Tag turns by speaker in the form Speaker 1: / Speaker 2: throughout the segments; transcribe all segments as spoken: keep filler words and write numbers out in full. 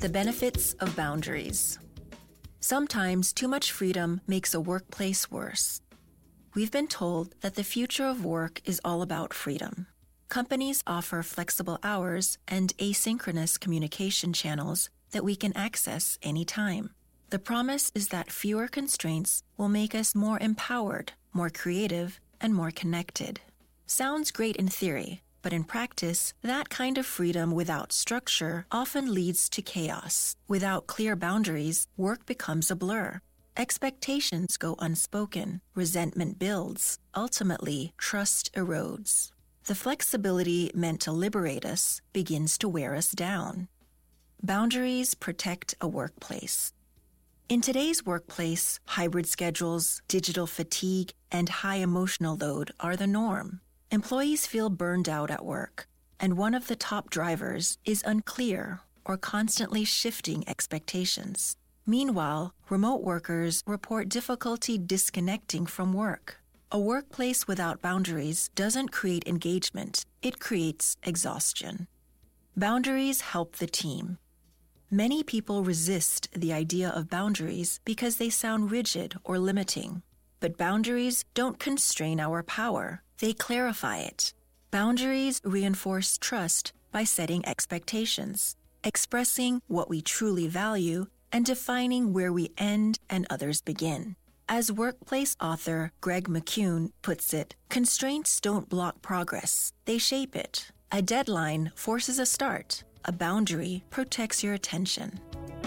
Speaker 1: The benefits of boundaries. Sometimes too much freedom makes a workplace worse. We've been told that the future of work is all about freedom. Companies offer flexible hours and asynchronous communication channels that we can access anytime. The promise is that fewer constraints will make us more empowered, more creative, and more connected. Sounds great in theory, but in practice, that kind of freedom without structure often leads to chaos. Without clear boundaries, work becomes a blur. Expectations go unspoken, resentment builds, ultimately, trust erodes. The flexibility meant to liberate us begins to wear us down. Boundaries protect a workplace. In today's workplace, hybrid schedules, digital fatigue, and high emotional load are the norm. Employees feel burned out at work, and one of the top drivers is unclear or constantly shifting expectations. Meanwhile, remote workers report difficulty disconnecting from work. A workplace without boundaries doesn't create engagement, it creates exhaustion. Boundaries help the team. Many people resist the idea of boundaries because they sound rigid or limiting. But boundaries don't constrain our power, they clarify it. Boundaries reinforce trust by setting expectations, expressing what we truly value, and defining where we end and others begin. As workplace author Greg McKeown puts it, constraints don't block progress, they shape it. A deadline forces a start. A boundary protects your attention.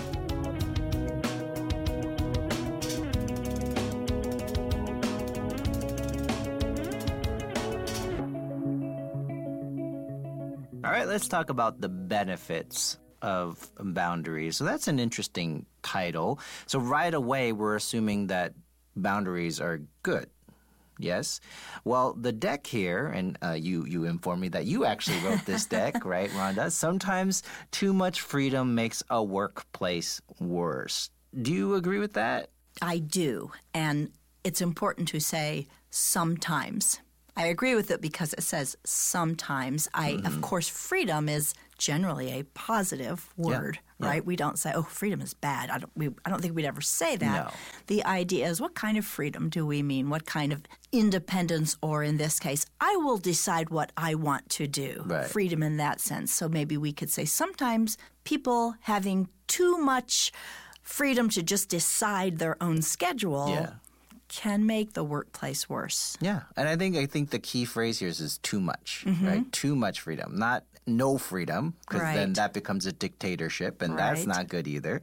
Speaker 2: All right, let's talk about the benefits of boundaries. So that's an interesting title. So right away, we're assuming that boundaries are good. Yes. Well, the deck here, and uh, you you informed me that you actually wrote this deck, right, Rhonda? Sometimes too much freedom makes a workplace worse. Do you agree with that?
Speaker 3: I do. And it's important to say sometimes. I agree with it because it says sometimes. I, mm-hmm. Of course, freedom is generally a positive word, yeah. right? Yeah. We don't say, oh, freedom is bad. I don't, we, I don't think we'd ever say that.
Speaker 2: No.
Speaker 3: The idea is, what kind of freedom do we mean? What kind of independence, or in this case, I will decide what I want to do.
Speaker 2: Right.
Speaker 3: Freedom in that sense. So maybe we could say sometimes people having too much freedom to just decide their own schedule
Speaker 2: yeah.
Speaker 3: can make the workplace worse.
Speaker 2: Yeah. And I think I think the key phrase here is, is too much,
Speaker 3: mm-hmm.
Speaker 2: right? Too much freedom, not no freedom, because
Speaker 3: right.
Speaker 2: then that becomes a dictatorship, and
Speaker 3: right.
Speaker 2: that's not good either.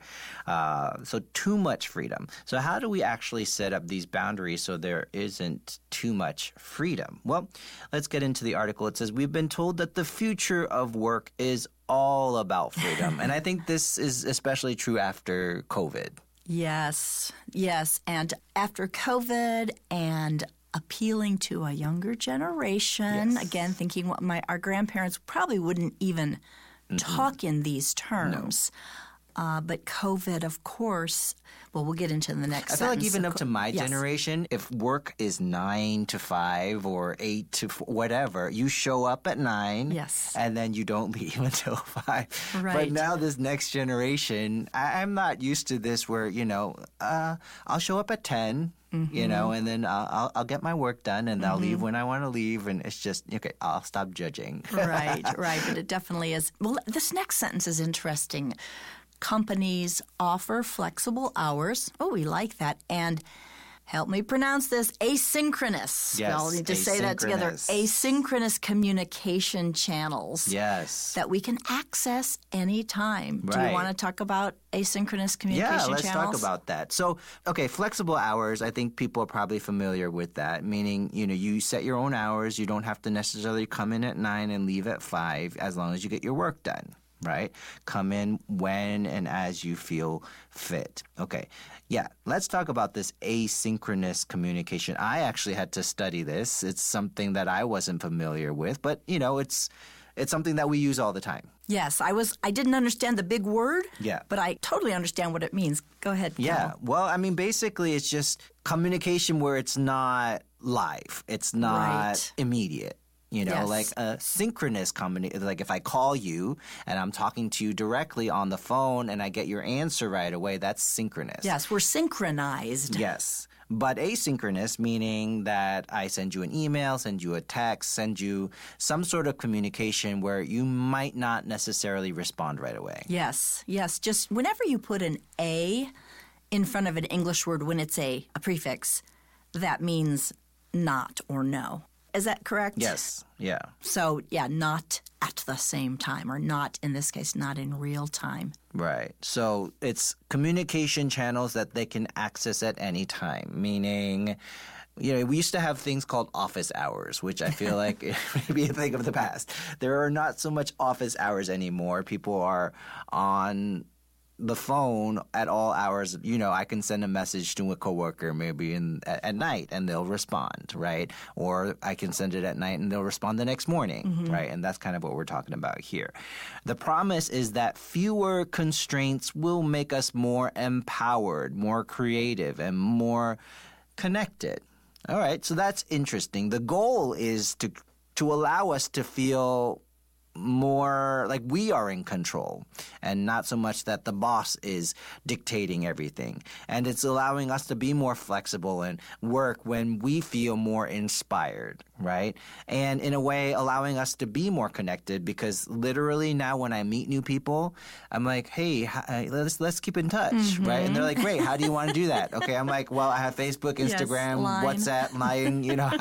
Speaker 2: Uh, so too much freedom. So how do we actually set up these boundaries so there isn't too much freedom? Well, let's get into the article. It says, we've been told that the future of work is all about freedom. And I think this is especially true after COVID.
Speaker 3: Yes, yes. And after COVID and appealing to a younger generation,
Speaker 2: yes.
Speaker 3: again, thinking what my our grandparents probably wouldn't even mm-hmm. talk in these terms. No. Uh, but COVID, of course, well, we'll get into the next
Speaker 2: I feel
Speaker 3: sentence.
Speaker 2: like even up to my
Speaker 3: yes.
Speaker 2: generation, if work is nine to five or eight to f- whatever, you show up at nine
Speaker 3: yes.
Speaker 2: and then you don't leave until five.
Speaker 3: Right.
Speaker 2: But now this next generation, I- I'm not used to this where, you know, uh, I'll show up at ten. Mm-hmm. You know, and then I'll, I'll I'll get my work done, and mm-hmm. I'll leave when I want to leave, and it's just okay. I'll stop judging.
Speaker 3: right, right, but it definitely is. Well, this next sentence is interesting. Companies offer flexible hours. Oh, we like that. And help me pronounce this, asynchronous.
Speaker 2: Yes,
Speaker 3: I'll need to say that together. Asynchronous communication channels.
Speaker 2: Yes.
Speaker 3: That we can access anytime.
Speaker 2: Right.
Speaker 3: Do you want to talk about asynchronous communication
Speaker 2: yeah, let's
Speaker 3: channels?
Speaker 2: talk about that. So, okay, flexible hours, I think people are probably familiar with that, meaning, you know, you set your own hours. You don't have to necessarily come in at nine and leave at five as long as you get your work done. Right? Come in when and as you feel fit. Okay. Yeah. Let's talk about this asynchronous communication. I actually had to study this. It's something that I wasn't familiar with, but, you know, it's it's something that we use all the time.
Speaker 3: Yes. I was. I didn't understand the big word.
Speaker 2: Yeah.
Speaker 3: But I totally understand what it means. Go ahead, Cal.
Speaker 2: Yeah. Well, I mean, basically, it's just communication where it's not live. It's not
Speaker 3: right.
Speaker 2: immediate. You know,
Speaker 3: Yes.
Speaker 2: like a synchronous combination. Like if I call you and I'm talking to you directly on the phone and I get your answer right away, that's synchronous.
Speaker 3: Yes, we're synchronized.
Speaker 2: Yes. But asynchronous, meaning that I send you an email, send you a text, send you some sort of communication where you might not necessarily respond right away.
Speaker 3: Yes, yes. Just whenever you put an A in front of an English word when it's a, a prefix, that means not or no. Is that correct?
Speaker 2: Yes. Yeah.
Speaker 3: So, yeah, not at the same time, or not, in this case, not in real time.
Speaker 2: Right. So it's communication channels that they can access at any time, meaning, you know, we used to have things called office hours, which I feel like maybe a thing of the past. There are not so much office hours anymore. People are on the phone at all hours. You know, I can send a message to a coworker maybe in, at, at night and they'll respond, right? Or I can send it at night and they'll respond the next morning, mm-hmm. right? And that's kind of what we're talking about here. The promise is that fewer constraints will make us more empowered, more creative, and more connected. All right, so that's interesting. The goal is to to allow us to feel more like we are in control and not so much that the boss is dictating everything. And it's allowing us to be more flexible and work when we feel more inspired, right? And in a way, allowing us to be more connected, because literally now when I meet new people, I'm like, hey, let's let's keep in touch, mm-hmm. right? And they're like, great, how do you want to do that? Okay, I'm like, well, I have Facebook, Instagram,
Speaker 3: yes,
Speaker 2: WhatsApp, Line, you know,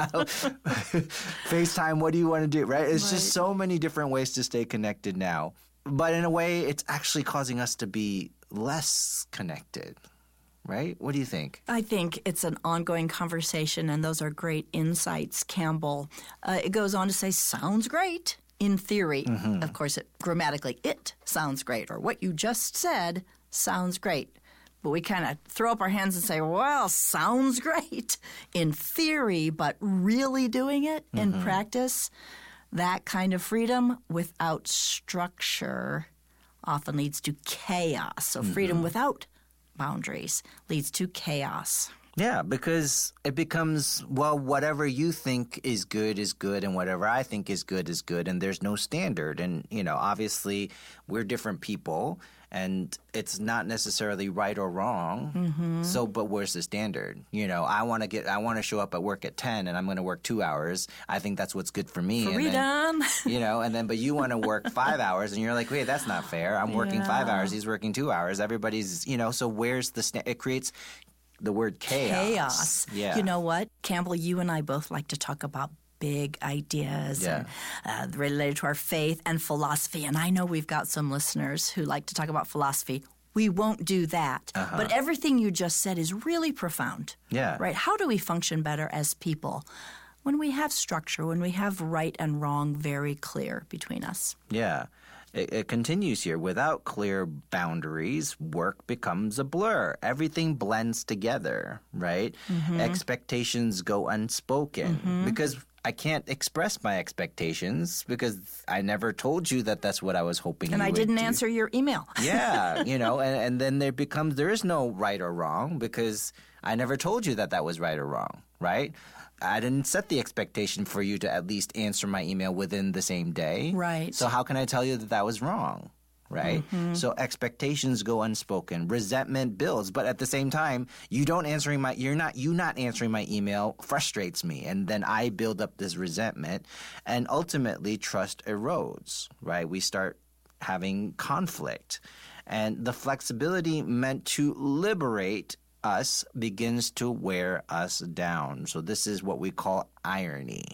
Speaker 2: FaceTime, what do you want to do, right? It's
Speaker 3: right.
Speaker 2: just so many different ways to stay connected now. But in a way, it's actually causing us to be less connected, right? What do you think?
Speaker 3: I think it's an ongoing conversation, and those are great insights, Campbell. Uh, it goes on to say, sounds great in theory. Mm-hmm. Of course, it, grammatically, it sounds great, or what you just said sounds great. But we kind of throw up our hands and say, well, sounds great in theory, but really doing it in mm-hmm. practice, that kind of freedom without structure often leads to chaos. So freedom mm-hmm. without boundaries leads to chaos.
Speaker 2: Yeah, because it becomes, well, whatever you think is good is good, and whatever I think is good is good, and there's no standard. And, you know, obviously we're different people, and it's not necessarily right or wrong. Mm-hmm. So, but where's the standard? You know, I want to get, I want to show up at work at ten, and I'm going to work two hours. I think that's what's good for me.
Speaker 3: Freedom.
Speaker 2: And then, you know, and then, but you want to work five hours, and you're like, wait, that's not fair. I'm working
Speaker 3: yeah.
Speaker 2: five hours. He's working two hours. Everybody's, you know, so where's the sta- It creates the word chaos.
Speaker 3: Chaos.
Speaker 2: Yeah.
Speaker 3: You know what, Campbell, you and I both like to talk about big ideas
Speaker 2: yeah.
Speaker 3: and, uh, related to our faith and philosophy. And I know we've got some listeners who like to talk about philosophy. We won't do that. Uh-huh. But everything you just said is really profound.
Speaker 2: Yeah.
Speaker 3: Right? How do we function better as people when we have structure, when we have right and wrong very clear between us?
Speaker 2: Yeah. It, it continues here. Without clear boundaries, work becomes a blur. Everything blends together, right? Mm-hmm. Expectations go unspoken mm-hmm. because I can't express my expectations because I never told you that that's what I was hoping
Speaker 3: and
Speaker 2: you
Speaker 3: I
Speaker 2: would
Speaker 3: didn't
Speaker 2: do.
Speaker 3: answer your email.
Speaker 2: Yeah, you know, and, and then there becomes, there is no right or wrong because I never told you that that was right or wrong, right? I didn't set the expectation for you to at least answer my email within the same day.
Speaker 3: Right.
Speaker 2: So how can I tell you that that was wrong? Right? Mm-hmm. So expectations go unspoken. Resentment builds. But at the same time, you don't answering my you're not you not answering my email frustrates me. And then I build up this resentment, and ultimately trust erodes. Right? We start having conflict. And the flexibility meant to liberate us begins to wear us down. So this is what we call irony,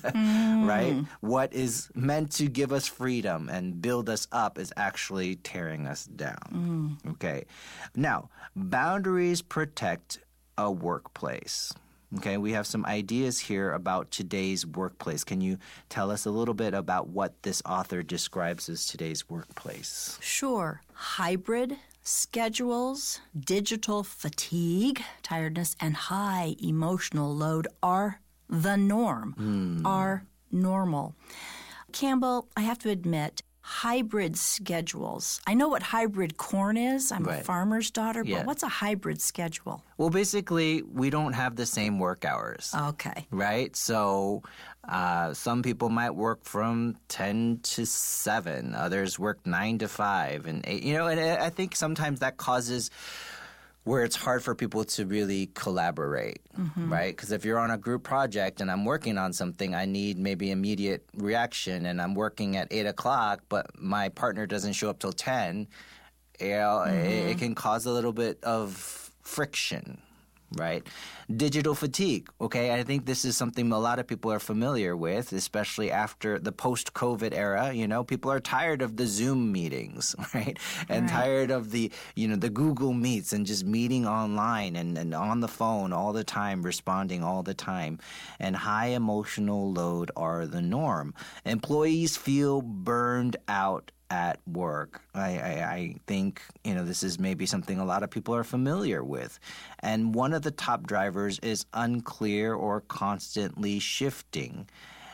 Speaker 2: mm. right? What is meant to give us freedom and build us up is actually tearing us down. Mm. Okay. Now, boundaries protect a workplace. Okay, we have some ideas here about today's workplace. Can you tell us a little bit about what this author describes as today's workplace?
Speaker 3: Sure. Hybrid schedules, digital fatigue, tiredness, and high emotional load are the norm, mm. are normal. Campbell, I have to admit, hybrid schedules. I know what hybrid corn is. I'm
Speaker 2: Right.
Speaker 3: a farmer's daughter, but
Speaker 2: Yeah.
Speaker 3: what's a hybrid schedule?
Speaker 2: Well, basically, we don't have the same work hours.
Speaker 3: Okay.
Speaker 2: Right? So uh, some people might work from ten to seven. Others work nine to five and eight. You know, and I I think sometimes that causes where it's hard for people to really collaborate,
Speaker 3: Mm-hmm.
Speaker 2: right? Because if you're on a group project and I'm working on something, I need maybe immediate reaction, and I'm working at eight o'clock, but my partner doesn't show up till ten, you know,
Speaker 3: Mm-hmm.
Speaker 2: it, it can cause a little bit of friction, right? Digital fatigue, okay? I think this is something a lot of people are familiar with, especially after the post-COVID era. You know, people are tired of the Zoom meetings, right? And
Speaker 3: Right.
Speaker 2: tired of the, you know, the Google Meets and just meeting online and, and on the phone all the time, responding all the time. And high emotional load are the norm. Employees feel burned out at work. I, I, I think, you know, this is maybe something a lot of people are familiar with. And one of the top drivers is unclear or constantly shifting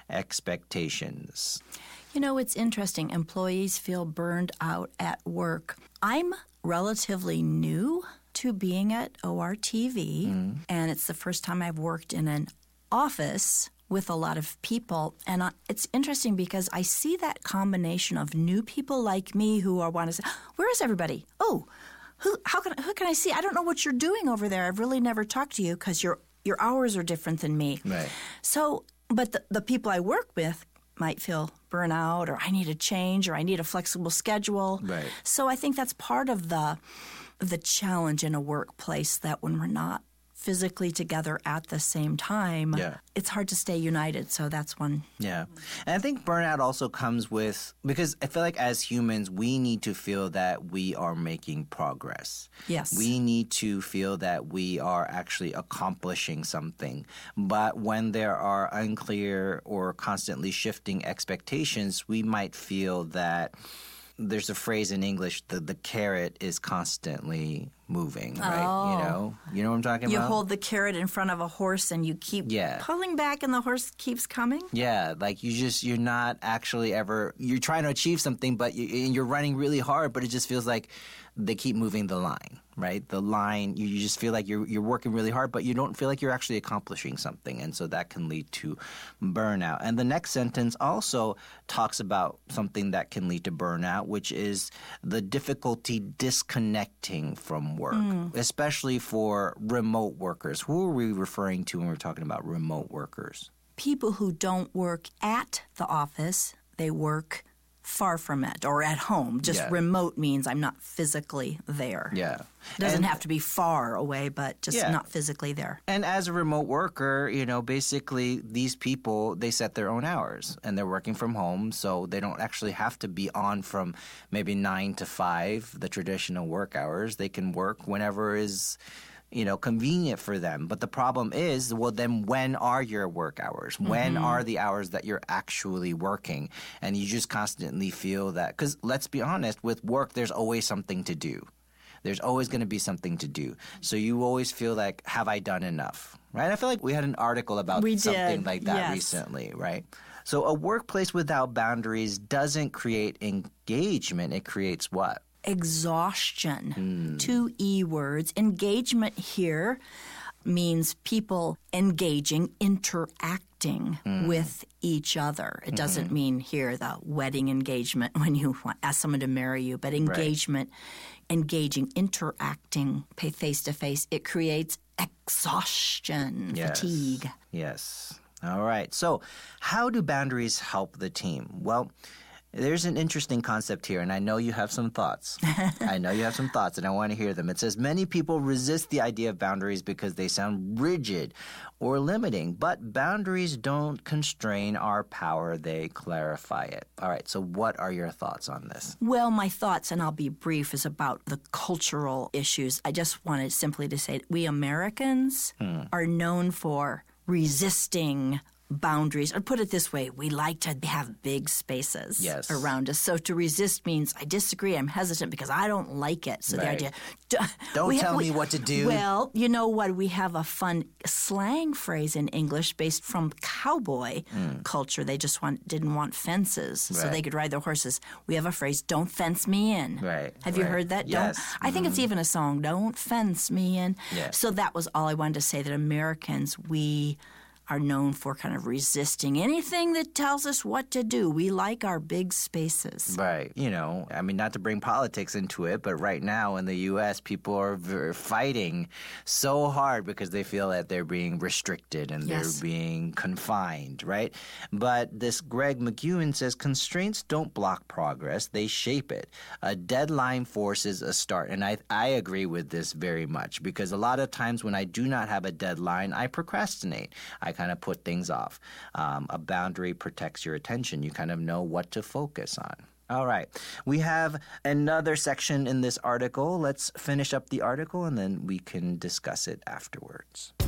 Speaker 2: expectations.
Speaker 3: You know, it's interesting. Employees feel burned out at work. I'm relatively new to being at O R T V,
Speaker 2: Mm-hmm.
Speaker 3: and it's the first time I've worked in an office with a lot of people. And I, it's interesting because I see that combination of new people like me who are want to say, "Where is everybody? Oh, who? How can who can I see? I don't know what you're doing over there. I've really never talked to you because your your hours are different than me."
Speaker 2: Right.
Speaker 3: So, but the, the people I work with might feel burnout, or I need a change, or I need a flexible schedule.
Speaker 2: Right.
Speaker 3: So I think that's part of the the challenge in a workplace, that when we're not physically together at the same time,
Speaker 2: Yeah.
Speaker 3: it's hard to stay united. So that's one.
Speaker 2: Yeah. And I think burnout also comes with, because I feel like as humans, we need to feel that we are making progress.
Speaker 3: Yes.
Speaker 2: We need to feel that we are actually accomplishing something. But when there are unclear or constantly shifting expectations, we might feel that there's a phrase in English, the, the carrot is constantly moving, right?
Speaker 3: Oh.
Speaker 2: You know? You know what I'm talking
Speaker 3: You
Speaker 2: about?
Speaker 3: hold the carrot in front of a horse and you keep
Speaker 2: Yeah.
Speaker 3: pulling back and the horse keeps coming.
Speaker 2: Yeah, like you just, you're not actually ever, you're trying to achieve something, but you, and you're running really hard, but it just feels like they keep moving the line, right? The line, you, you just feel like you're you're working really hard, but you don't feel like you're actually accomplishing something. And so that can lead to burnout. And the next sentence also talks about something that can lead to burnout, which is the difficulty disconnecting from work, especially for remote workers. Who are we referring to when we're talking about remote workers?
Speaker 3: People who don't work at the office, they work far from it or at home. Just
Speaker 2: Yeah.
Speaker 3: remote means I'm not physically there.
Speaker 2: Yeah.
Speaker 3: Doesn't
Speaker 2: And-
Speaker 3: have to be far away, but just
Speaker 2: Yeah.
Speaker 3: not physically there.
Speaker 2: And as a remote worker, you know, basically these people, they set their own hours and they're working from home, so they don't actually have to be on from maybe nine to five, the traditional work hours. They can work whenever is, you know, convenient for them. But the problem is, well, then when are your work hours? When are the hours that you're actually working? And you just constantly feel that, because let's be honest, with work, there's always something to do. There's always going to be something to do. So you always feel like, have I done enough? Right? I feel like we had an article about
Speaker 3: We
Speaker 2: something
Speaker 3: did,
Speaker 2: like that
Speaker 3: yes.
Speaker 2: recently, right? So a workplace without boundaries doesn't create engagement. It creates what?
Speaker 3: Exhaustion.
Speaker 2: Hmm.
Speaker 3: Two E words. Engagement here means people engaging, interacting
Speaker 2: Hmm.
Speaker 3: with each other. It
Speaker 2: Mm-hmm.
Speaker 3: doesn't mean here the wedding engagement when you want, ask someone to marry you, but engagement, engaging, interacting face to face. It creates exhaustion,
Speaker 2: Yes.
Speaker 3: fatigue.
Speaker 2: Yes. All right. So how do boundaries help the team? Well, there's an interesting concept here, and I know you have some thoughts. I know you have some thoughts, and I want to hear them. It says, many people resist the idea of boundaries because they sound rigid or limiting, but boundaries don't constrain our power. They clarify it. All right, so what are your thoughts on this?
Speaker 3: Well, my thoughts, and I'll be brief, is about the cultural issues. I just wanted simply to say we Americans are known for resisting boundaries. Or put it this way, we like to have big spaces
Speaker 2: yes.
Speaker 3: around us. So to resist means I disagree, I'm hesitant because I don't like it. So
Speaker 2: right.
Speaker 3: the idea...
Speaker 2: Don't
Speaker 3: we,
Speaker 2: tell
Speaker 3: we,
Speaker 2: me what to do.
Speaker 3: Well, you know what? We have a fun slang phrase in English based from cowboy mm. culture. They just want didn't want fences
Speaker 2: right.
Speaker 3: so they could ride their horses. We have a phrase, don't fence me in.
Speaker 2: Right.
Speaker 3: Have
Speaker 2: right.
Speaker 3: you heard that?
Speaker 2: Yes.
Speaker 3: Don't. I think mm-hmm. it's even a song, don't fence me in.
Speaker 2: Yeah.
Speaker 3: So that was all I wanted to say, that Americans, we are known for kind of resisting anything that tells us what to do. We like our big spaces.
Speaker 2: Right. You know, I mean, not to bring politics into it, but right now in the U S, people are v- fighting so hard because they feel that they're being restricted and
Speaker 3: yes.
Speaker 2: they're being confined, right? But this Greg McEwen says constraints don't block progress, they shape it. A deadline forces a start. And I, I agree with this very much because a lot of times when I do not have a deadline, I procrastinate. I kind of put things off. Um, a boundary protects your attention. You kind of know what to focus on. All right. We have another section in this article. Let's finish up the article and then we can discuss it afterwards.